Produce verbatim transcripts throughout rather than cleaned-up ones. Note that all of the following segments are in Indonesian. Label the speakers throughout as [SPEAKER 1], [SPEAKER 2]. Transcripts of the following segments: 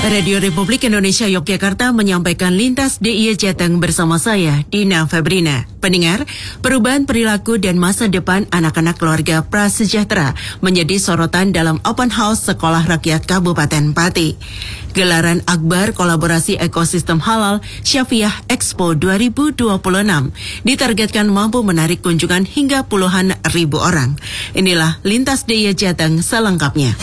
[SPEAKER 1] Radio Republik Indonesia Yogyakarta menyampaikan Lintas D I Y Jateng bersama saya, Dina Febrina. Pendengar, perubahan perilaku dan masa depan anak-anak keluarga prasejahtera menjadi sorotan dalam Open House Sekolah Rakyat Kabupaten Pati. Gelaran Akbar Kolaborasi Ekosistem Halal Syafiah Expo dua ribu dua puluh enam ditargetkan mampu menarik kunjungan hingga puluhan ribu orang. Inilah Lintas D I Y Jateng selengkapnya.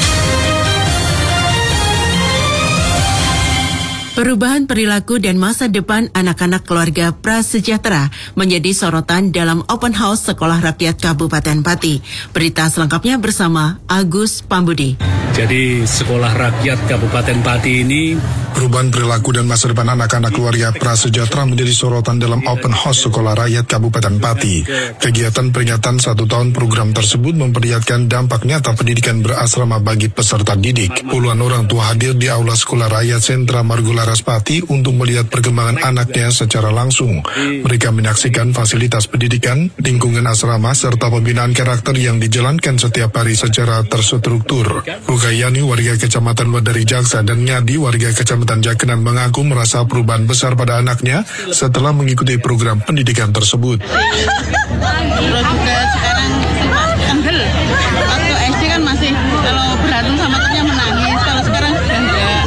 [SPEAKER 1] Perubahan perilaku dan masa depan anak-anak keluarga prasejahtera menjadi sorotan dalam Open House Sekolah Rakyat Kabupaten Pati. Berita selengkapnya bersama Agus Pambudi.
[SPEAKER 2] Jadi Sekolah Rakyat Kabupaten Pati ini
[SPEAKER 3] perubahan perilaku dan masa depan anak-anak keluarga prasejahtera menjadi sorotan dalam Open House Sekolah Rakyat Kabupaten Pati. Kegiatan peringatan satu tahun program tersebut memperlihatkan dampak nyata pendidikan berasrama bagi peserta didik. Puluhan orang tua hadir di Aula Sekolah Rakyat Sentra Margolaras Pati untuk melihat perkembangan anaknya secara langsung. Mereka menyaksikan fasilitas pendidikan, lingkungan asrama, serta pembinaan karakter yang dijalankan setiap hari secara terstruktur. Yani warga Kecamatan Wadari Jaksa dan Nyadi warga Kecamatan Jakenan mengaku merasa perubahan besar pada anaknya setelah mengikuti program pendidikan tersebut.
[SPEAKER 4] Terus juga sekarang kendel. Waktu S D kan masih kalau berantem sama temennya menangis, kalau sekarang sudah enggak.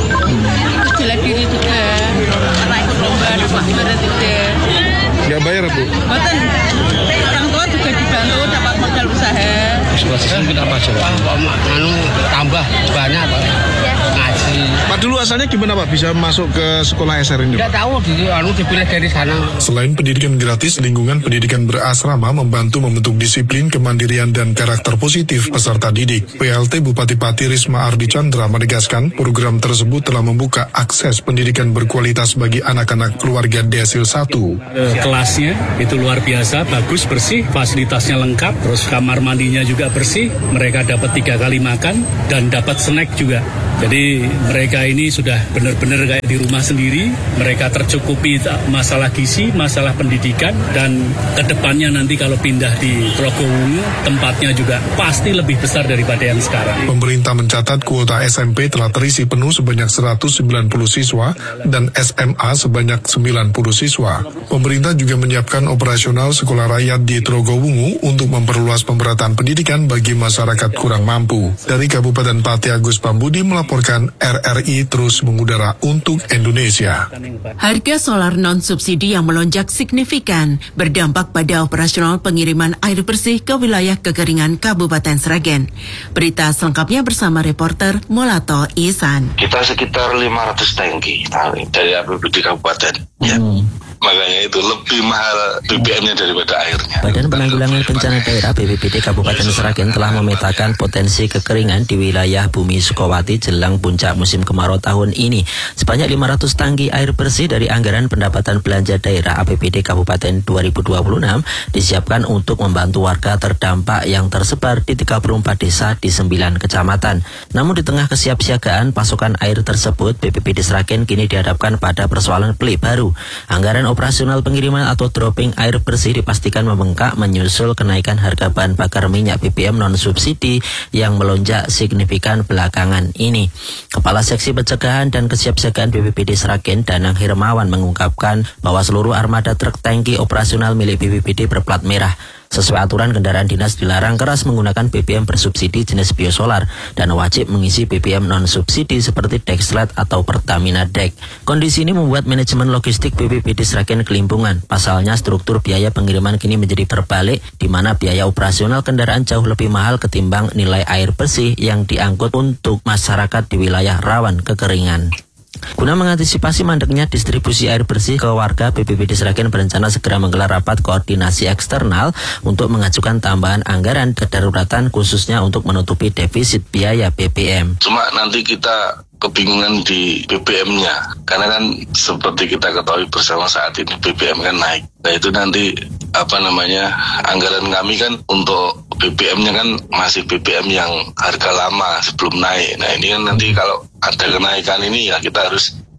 [SPEAKER 4] Bela diri juga, pernah ikut lomba, dapat juara juga.
[SPEAKER 3] Nggak bayar, Bu?
[SPEAKER 4] Betul. Orang tua juga dibantu dapat modal usaha.
[SPEAKER 5] Ekspresinya mungkin apa aja, Pak? Anu tambah banyak, Pak. Ngaji.
[SPEAKER 3] Pak dulu asalnya gimana, Pak? Bisa masuk ke sekolah S R ini?
[SPEAKER 5] Tidak tahu, di, anu dipilih dari sana.
[SPEAKER 3] Selain pendidikan gratis, lingkungan pendidikan berasrama membantu membentuk disiplin, kemandirian, dan karakter positif peserta didik. P L T Bupati Pati Risma Ardi Chandra menegaskan program tersebut telah membuka akses pendidikan berkualitas bagi anak-anak keluarga Desil satu.
[SPEAKER 2] Kelasnya itu luar biasa, bagus, bersih, fasilitasnya lengkap, terus kamar mandinya juga bersih, mereka dapat tiga kali makan dan dapat snack juga. Jadi mereka ini sudah benar-benar kayak di rumah sendiri, mereka tercukupi masalah gizi, masalah pendidikan, dan kedepannya nanti kalau pindah di Trogowungu, tempatnya juga pasti lebih besar daripada yang sekarang.
[SPEAKER 3] Pemerintah mencatat kuota S M P telah terisi penuh sebanyak seratus sembilan puluh siswa dan S M A sebanyak sembilan puluh siswa. Pemerintah juga menyiapkan operasional sekolah rakyat di Trogowungu untuk memperluas pemerataan pendidikan bagi masyarakat kurang mampu. Dari Kabupaten Pati, Agus Pambudi melaporkan R R I terus mengudara untuk Indonesia.
[SPEAKER 1] Harga solar non-subsidi yang melonjak signifikan berdampak pada operasional pengiriman air bersih ke wilayah kekeringan Kabupaten Sragen. Berita selengkapnya bersama reporter Mulato Ihsan.
[SPEAKER 6] Kita sekitar lima ratus tangki dari A P B D Kabupaten. Ya. Hmm. Makanya itu lebih mahal B B M-nya daripada airnya.
[SPEAKER 7] Badan Penanggulangan Bencana Daerah B P B D Kabupaten Sragen telah memetakan potensi kekeringan di wilayah Bumi Sukowati jelang puncak musim kemarau tahun ini. Sebanyak lima ratus tangki air bersih dari anggaran pendapatan belanja daerah A P B D Kabupaten dua ribu dua puluh enam disiapkan untuk membantu warga terdampak yang tersebar di tiga puluh empat desa di sembilan kecamatan. Namun di tengah kesiapsiagaan pasokan air tersebut, B P B D Sragen kini dihadapkan pada persoalan pelik baru. Anggaran operasional pengiriman atau dropping air bersih dipastikan membengkak menyusul kenaikan harga bahan bakar minyak B B M non-subsidi yang melonjak signifikan belakangan ini. Kepala Seksi Pencegahan dan Kesiapsiagaan B P B D Sragen, Danang Hirmawan, mengungkapkan bahwa seluruh armada truk tangki operasional milik B P B D berplat merah. Sesuai aturan, kendaraan dinas dilarang keras menggunakan B B M bersubsidi jenis biosolar dan wajib mengisi B B M non-subsidi seperti Dexlet atau Pertamina Dex. Kondisi ini membuat manajemen logistik B P B D Sragen kelimpungan. Pasalnya, struktur biaya pengiriman kini menjadi terbalik, di mana biaya operasional kendaraan jauh lebih mahal ketimbang nilai air bersih yang diangkut untuk masyarakat di wilayah rawan kekeringan. Guna mengantisipasi mandeknya distribusi air bersih ke warga, B P B D Sragen berencana segera menggelar rapat koordinasi eksternal untuk mengajukan tambahan anggaran kedaruratan khususnya untuk menutupi defisit biaya B B M.
[SPEAKER 6] Cuma nanti kita kebingungan di B B M-nya, karena kan seperti kita ketahui bersama saat ini B B M kan naik. Nah itu nanti apa namanya anggaran kami kan untuk B B M-nya kan masih B B M yang harga lama sebelum naik. Nah ini kan nanti kalau ada kenaikan ini ya kita harus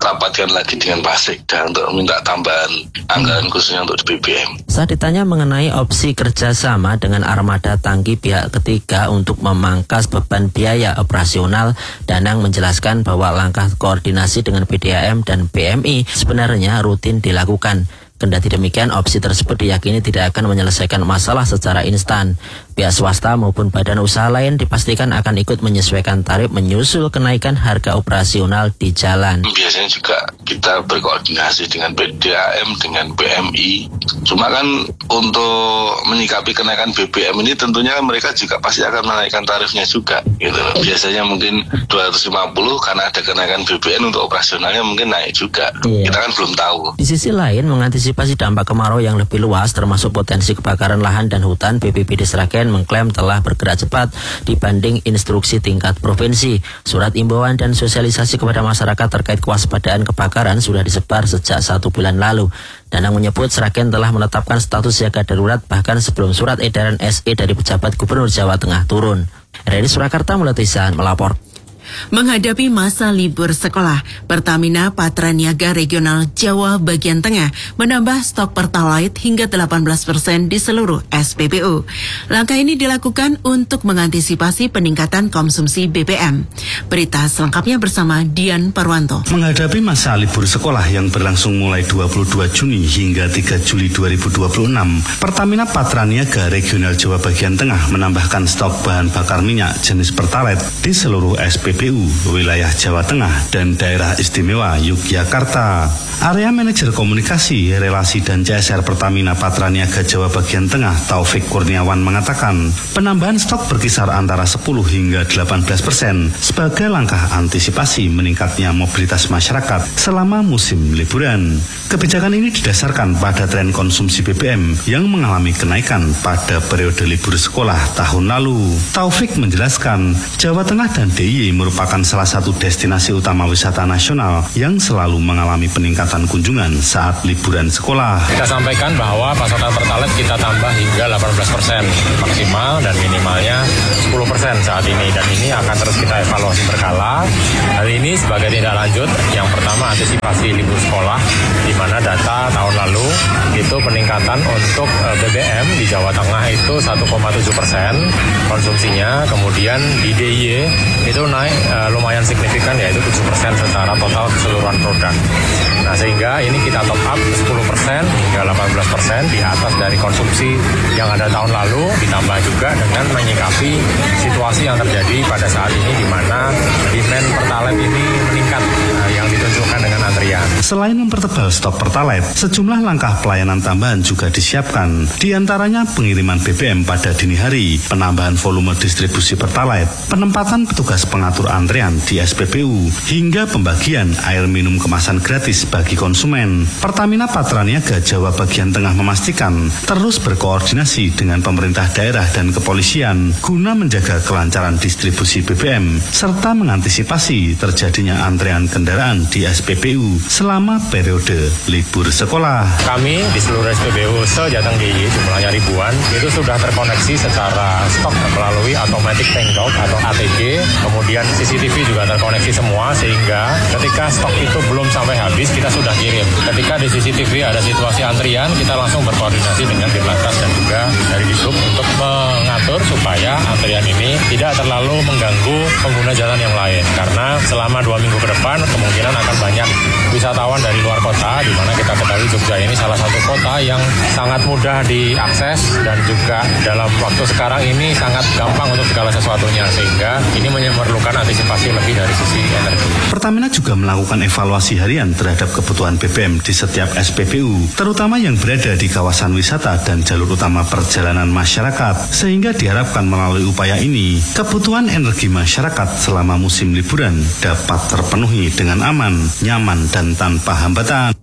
[SPEAKER 6] rapatkan lagi dengan Pak Sekda untuk minta tambahan anggaran khususnya untuk di B B M.
[SPEAKER 7] Saat ditanya mengenai opsi kerjasama dengan armada tangki pihak ketiga untuk memangkas beban biaya operasional, Danang menjelaskan bahwa langkah koordinasi dengan P D A M dan P M I sebenarnya rutin dilakukan. Kendati demikian, opsi tersebut diyakini tidak akan menyelesaikan masalah secara instan. Pihak swasta maupun badan usaha lain dipastikan akan ikut menyesuaikan tarif menyusul kenaikan harga operasional di jalan.
[SPEAKER 6] Biasanya juga kita berkoordinasi dengan P D A M, dengan P M I. Cuma kan untuk menyikapi kenaikan B B M ini tentunya mereka juga pasti akan menaikkan tarifnya juga. Gitu. Biasanya mungkin dua ratus lima puluh karena ada kenaikan B B M untuk operasionalnya mungkin naik juga. Iya. Kita kan belum tahu.
[SPEAKER 7] Di sisi lain, mengantisipasi dampak kemarau yang lebih luas termasuk potensi kebakaran lahan dan hutan, B P B D Sragen mengklaim telah bergerak cepat dibanding instruksi tingkat provinsi. Surat imbauan dan sosialisasi kepada masyarakat terkait kewaspadaan kebakaran sudah disebar sejak satu bulan lalu. Danang menyebut Sragen telah menetapkan status siaga darurat bahkan sebelum surat edaran S E dari pejabat Gubernur Jawa Tengah turun. Reni Surakarta Mulatisan melapor.
[SPEAKER 1] Menghadapi masa libur sekolah, Pertamina Patraniaga Regional Jawa Bagian Tengah menambah stok Pertalite hingga delapan belas persen di seluruh S P B U. Langkah ini dilakukan untuk mengantisipasi peningkatan konsumsi B B M. Berita selengkapnya bersama Dian Parwanto.
[SPEAKER 8] Menghadapi masa libur sekolah yang berlangsung mulai dua puluh dua Juni hingga tiga Juli dua ribu dua puluh enam, Pertamina Patraniaga Regional Jawa Bagian Tengah menambahkan stok bahan bakar minyak jenis Pertalite di seluruh S P B U, wilayah Jawa Tengah dan daerah istimewa Yogyakarta. Area Manajer Komunikasi, Relasi dan C S R Pertamina Patraniaga Jawa Bagian Tengah, Taufik Kurniawan mengatakan, penambahan stok berkisar antara sepuluh hingga delapan belas persen sebagai langkah antisipasi meningkatnya mobilitas masyarakat selama musim liburan. Kebijakan ini didasarkan pada tren konsumsi B B M yang mengalami kenaikan pada periode libur sekolah tahun lalu. Taufik menjelaskan, Jawa Tengah dan D I Y merupakan salah satu destinasi utama wisata nasional yang selalu mengalami peningkatan kunjungan saat liburan sekolah.
[SPEAKER 9] Kita sampaikan bahwa pasokan Pertalite kita tambah hingga delapan belas persen maksimal dan minimalnya sepuluh persen saat ini, dan ini akan terus kita evaluasi berkala. Hal ini sebagai tindak lanjut yang pertama antisipasi libur sekolah, di mana data tahun lalu itu peningkatan untuk B B M di Jawa Tengah itu satu koma tujuh persen konsumsinya, kemudian di D I Y itu naik uh, lumayan signifikan, yaitu tujuh persen secara total keseluruhan produk. Nah, sehingga ini kita top up sepuluh persen hingga delapan belas persen di atas dari konsumsi yang ada tahun lalu, ditambah juga dengan menyikapi situasi yang terjadi pada saat ini di mana demand Pertalite ini meningkat, uh, yang ditunjukkan dengan antrian.
[SPEAKER 8] Selain mempertebal stok Pertalite, sejumlah langkah pelayanan tambahan juga disiapkan. Di antaranya pengiriman B B M pada dini hari, penambahan volume distribusi Pertalite, penempatan petugas pengatur antrean di S P B U, hingga pembagian air minum kemasan gratis bagi konsumen. Pertamina Patraniaga Jawa Bagian Tengah memastikan terus berkoordinasi dengan pemerintah daerah dan kepolisian guna menjaga kelancaran distribusi B B M serta mengantisipasi terjadinya antrean kendaraan di S P B U selama periode libur sekolah.
[SPEAKER 9] Kami di seluruh S P B U se-Jateng D I Y jumlahnya ribuan itu sudah terkoneksi secara stok melalui automatic tank count atau A T G, kemudian C C T V juga terkoneksi semua, sehingga ketika stok itu belum sampai habis kita sudah kirim. Ketika di C C T V ada situasi antrian, kita langsung berkoordinasi dengan Dirlantas dan juga dari Dishub untuk mengatur supaya antrian ini tidak terlalu mengganggu pengguna jalan yang lain, karena selama dua minggu ke depan kemungkinan akan banyak wisatawan dari luar kota, di mana kita ketahui Jogja ini salah satu kota yang sangat mudah diakses dan juga dalam waktu sekarang ini sangat gampang untuk segala sesuatunya, sehingga ini memerlukan antisipasi lebih dari sisi energi.
[SPEAKER 8] Pertamina juga melakukan evaluasi harian terhadap kebutuhan B B M di setiap S P B U, terutama yang berada di kawasan wisata dan jalur utama perjalanan masyarakat, sehingga diharapkan melalui upaya ini, kebutuhan energi masyarakat selama musim liburan dapat terpenuhi dengan aman, nyaman, dan tanpa hambatan.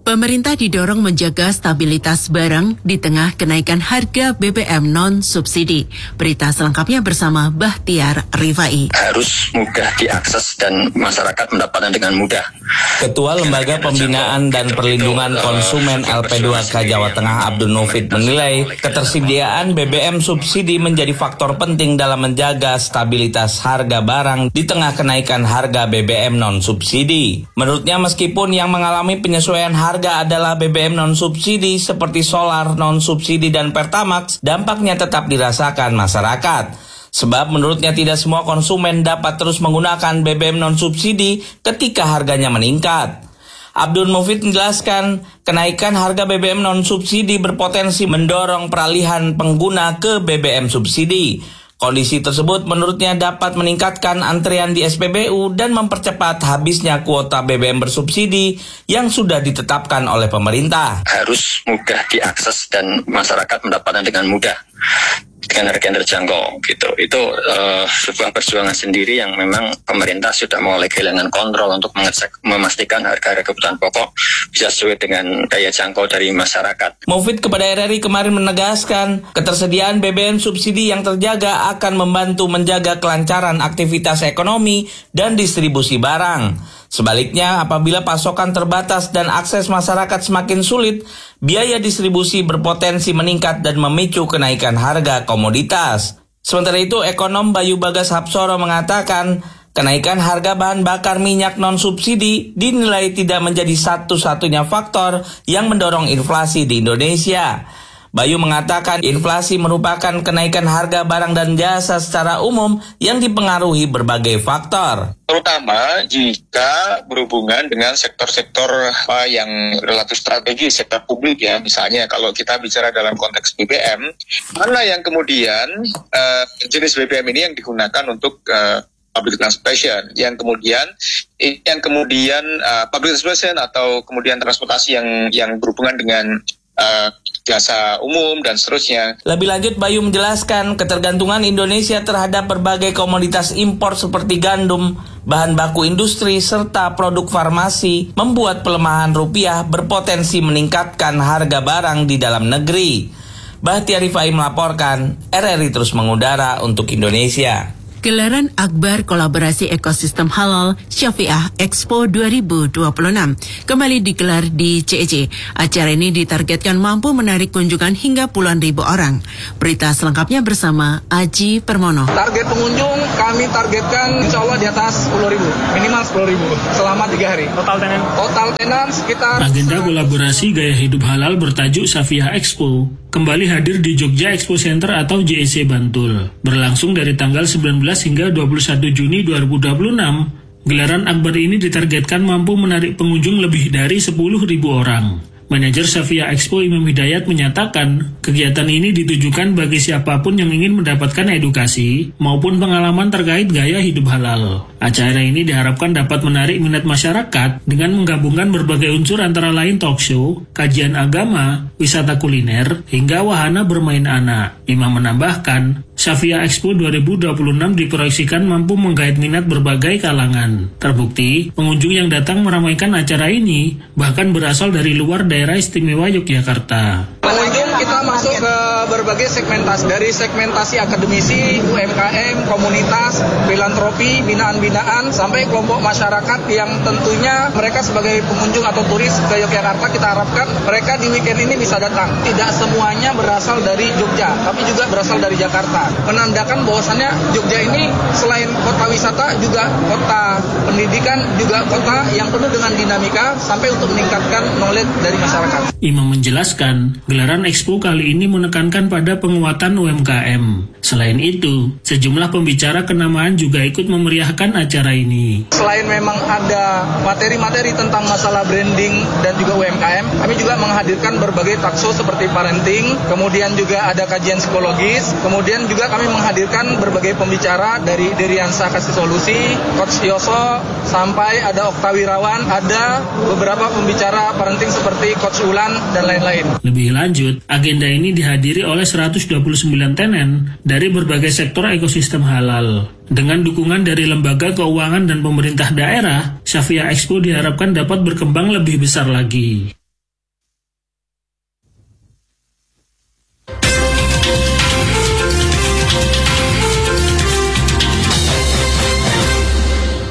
[SPEAKER 1] Pemerintah didorong menjaga stabilitas barang di tengah kenaikan harga B B M non-subsidi. Berita selengkapnya bersama Bahtiar Rifai.
[SPEAKER 10] Harus mudah diakses dan masyarakat mendapatkan dengan mudah.
[SPEAKER 11] Ketua Lembaga Pembinaan dan Perlindungan Konsumen L P dua K Jawa Tengah Abdul Nufid menilai ketersediaan B B M subsidi menjadi faktor penting dalam menjaga stabilitas harga barang di tengah kenaikan harga B B M non-subsidi. Menurutnya meskipun yang mengalami penyesuaian harga Harga adalah B B M non-subsidi seperti solar, non-subsidi, dan Pertamax, dampaknya tetap dirasakan masyarakat. Sebab menurutnya tidak semua konsumen dapat terus menggunakan B B M non-subsidi ketika harganya meningkat. Abdul Mufid menjelaskan, kenaikan harga B B M non-subsidi berpotensi mendorong peralihan pengguna ke B B M subsidi. Kondisi tersebut menurutnya dapat meningkatkan antrean di S P B U dan mempercepat habisnya kuota B B M bersubsidi yang sudah ditetapkan oleh pemerintah.
[SPEAKER 10] Harus mudah diakses dan masyarakat mendapatkan dengan mudah, dengan harga yang terjangkau gitu. Itu uh, sebuah perjuangan sendiri yang memang pemerintah sudah mulai kehilangan kontrol untuk mengecek, memastikan harga-harga kebutuhan pokok bisa sesuai dengan daya jangkau dari masyarakat.
[SPEAKER 11] Mufid kepada R R I kemarin menegaskan, ketersediaan B B M subsidi yang terjaga akan membantu menjaga kelancaran aktivitas ekonomi dan distribusi barang. Sebaliknya, apabila pasokan terbatas dan akses masyarakat semakin sulit, biaya distribusi berpotensi meningkat dan memicu kenaikan harga komoditas. Sementara itu, ekonom Bayu Bagas Hapsoro mengatakan, kenaikan harga bahan bakar minyak non-subsidi dinilai tidak menjadi satu-satunya faktor yang mendorong inflasi di Indonesia. Bayu mengatakan inflasi merupakan kenaikan harga barang dan jasa secara umum yang dipengaruhi berbagai faktor.
[SPEAKER 12] Terutama jika berhubungan dengan sektor-sektor uh, yang relatif strategis, sektor publik ya. Misalnya kalau kita bicara dalam konteks B B M, mana yang kemudian uh, jenis B B M ini yang digunakan untuk uh, public transportation, yang kemudian yang kemudian uh, public transportation atau kemudian transportasi yang yang berhubungan dengan Uh, jasa umum dan seterusnya.
[SPEAKER 11] Lebih lanjut, Bayu menjelaskan ketergantungan Indonesia terhadap berbagai komoditas impor seperti gandum, bahan baku industri, serta produk farmasi membuat pelemahan rupiah berpotensi meningkatkan harga barang di dalam negeri. Bahtiar Rifai melaporkan, R R I terus mengudara untuk Indonesia.
[SPEAKER 1] Gelaran Akbar Kolaborasi Ekosistem Halal Syafi'ah Expo dua ribu dua puluh enam kembali digelar di C E C. Acara ini ditargetkan mampu menarik kunjungan hingga puluhan ribu orang. Berita selengkapnya bersama Aji Permono.
[SPEAKER 13] Target pengunjung kami targetkan insya Allah di atas sepuluh ribu, minimal sepuluh ribu selama tiga hari. Total tenan? Total tenan sekitar...
[SPEAKER 14] Agenda kolaborasi gaya hidup halal bertajuk Syafi'ah Expo kembali hadir di Jogja Expo Center atau J E C Bantul. Berlangsung dari tanggal sembilan belas hingga dua puluh satu Juni dua ribu dua puluh enam, gelaran Akbar ini ditargetkan mampu menarik pengunjung lebih dari sepuluh ribu orang. Manajer Syafi'ah Expo Imam Hidayat menyatakan, kegiatan ini ditujukan bagi siapapun yang ingin mendapatkan edukasi maupun pengalaman terkait gaya hidup halal. Acara ini diharapkan dapat menarik minat masyarakat dengan menggabungkan berbagai unsur antara lain talk show, kajian agama, wisata kuliner, hingga wahana bermain anak. Imam menambahkan, Syafi'ah Expo dua ribu dua puluh enam diproyeksikan mampu menggait minat berbagai kalangan. Terbukti, pengunjung yang datang meramaikan acara ini bahkan berasal dari luar daerah istimewa Yogyakarta.
[SPEAKER 13] Pengunjung kita masuk ke berbagai segmentasi, dari segmentasi akademisi, U M K M, komunitas, filantropi, binaan-binaan, sampai kelompok masyarakat yang tentunya mereka sebagai pengunjung atau turis ke Yogyakarta, kita harapkan mereka di weekend ini bisa datang. Tidak semuanya berasal dari Jogja, tapi juga berasal dari Jakarta. Menandakan bahwasannya Jogja ini selain kota wisata juga kota pendidikan, juga kota yang penuh dengan dinamika sampai untuk meningkatkan knowledge dari masyarakat.
[SPEAKER 14] Imam menjelaskan, gelaran Expo kali ini menekankan pada penguatan U M K M. Selain itu, sejumlah pembicara kenamaan juga ikut memeriahkan acara ini.
[SPEAKER 13] Selain memang ada materi-materi tentang masalah branding dan juga U M K M, kami juga menghadirkan berbagai talkshow seperti parenting, kemudian juga ada kajian psikologis, kemudian juga kami menghadirkan berbagai pembicara dari Deriansa Kasih Solusi, Coach Yoso, sampai ada Okta Wirawan, ada beberapa pembicara parenting seperti Coach Ulan, dan lain-lain.
[SPEAKER 14] Lebih lanjut, agenda ini dihadiri oleh seratus dua puluh sembilan tenen dari berbagai sektor ekosistem halal. Dengan dukungan dari lembaga keuangan dan pemerintah daerah, Syafi'ah Expo diharapkan dapat berkembang lebih besar lagi.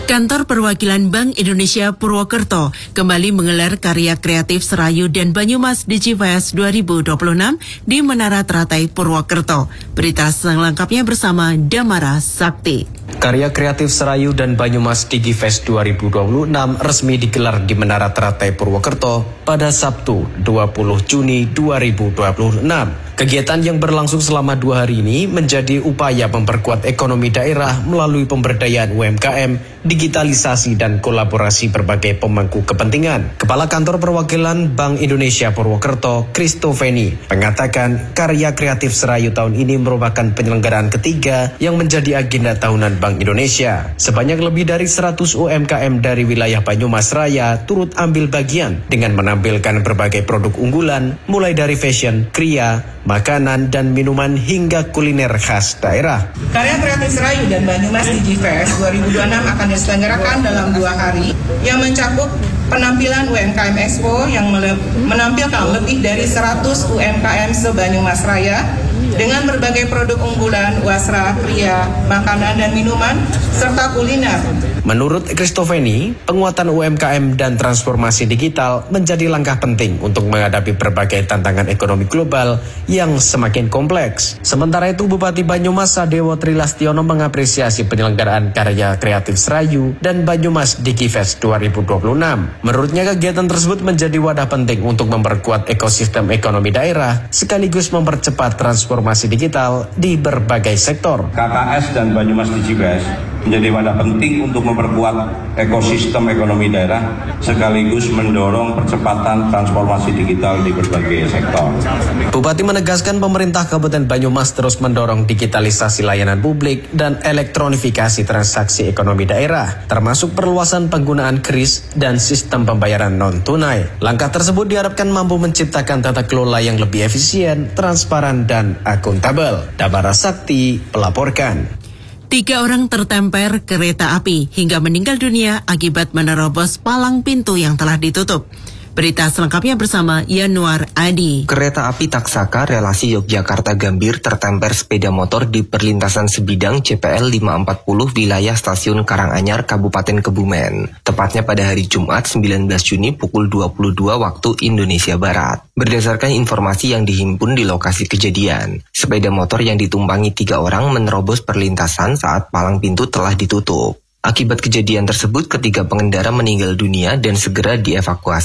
[SPEAKER 1] Kantor Perwakilan Bank Indonesia Purwokerto kembali menggelar karya kreatif Serayu dan Banyumas DigiFest dua ribu dua puluh enam di Menara Teratai Purwokerto. Berita selengkapnya bersama Damara Sakti.
[SPEAKER 15] Karya kreatif Serayu dan Banyumas DigiFest dua ribu dua puluh enam resmi digelar di Menara Teratai Purwokerto pada Sabtu dua puluh Juni dua ribu dua puluh enam. Kegiatan yang berlangsung selama dua hari ini menjadi upaya memperkuat ekonomi daerah melalui pemberdayaan U M K M, digitalisasi dan kolaborasi berbagai pemangku kepentingan. Kepala Kantor Perwakilan Bank Indonesia Purwokerto, Kristoveni, mengatakan karya kreatif Serayu tahun ini merupakan penyelenggaraan ketiga yang menjadi agenda tahunan Bank Indonesia. Sebanyak lebih dari seratus U M K M dari wilayah Banyumas Raya turut ambil bagian dengan menampilkan berbagai produk unggulan, mulai dari fashion, kriya, makanan dan minuman hingga kuliner khas daerah.
[SPEAKER 16] Karya kreatif Serayu dan Banyumas DigiFest dua ribu dua puluh enam akan diselenggarakan dalam dua hari yang mencakup penampilan U M K M Expo yang menampilkan lebih dari seratus U M K M se-Banyumas Raya dengan berbagai produk unggulan, wasra, kriya, makanan dan minuman, serta kuliner.
[SPEAKER 15] Menurut Kristoveni, penguatan U M K M dan transformasi digital menjadi langkah penting untuk menghadapi berbagai tantangan ekonomi global yang semakin kompleks. Sementara itu, Bupati Banyumas Sadewo Trilastiono mengapresiasi penyelenggaraan karya kreatif Serayu dan Banyumas DigiFest dua ribu dua puluh enam. Menurutnya, kegiatan tersebut menjadi wadah penting untuk memperkuat ekosistem ekonomi daerah sekaligus mempercepat transformasi digital di berbagai sektor.
[SPEAKER 17] K K S dan Banyumas DigiFest menjadi wadah penting untuk memperkuat ekosistem ekonomi daerah sekaligus mendorong percepatan transformasi digital di berbagai sektor.
[SPEAKER 15] Bupati menegaskan pemerintah Kabupaten Banyumas terus mendorong digitalisasi layanan publik dan elektronifikasi transaksi ekonomi daerah, termasuk perluasan penggunaan kris dan sistem pembayaran non-tunai. Langkah tersebut diharapkan mampu menciptakan tata kelola yang lebih efisien, transparan, dan akuntabel. Damara Sakti melaporkan.
[SPEAKER 1] Tiga orang tertemper kereta api hingga meninggal dunia akibat menerobos palang pintu yang telah ditutup. Berita selengkapnya bersama Yanuar Adi.
[SPEAKER 18] Kereta api Taksaka relasi Yogyakarta Gambir tertemper sepeda motor di perlintasan sebidang C P L lima empat puluh wilayah stasiun Karanganyar, Kabupaten Kebumen. Tepatnya pada hari Jumat sembilan belas Juni pukul dua puluh dua waktu Indonesia Barat. Berdasarkan informasi yang dihimpun di lokasi kejadian, sepeda motor yang ditumpangi tiga orang menerobos perlintasan saat palang pintu telah ditutup. Akibat kejadian tersebut, ketiga pengendara meninggal dunia dan segera dievakuasi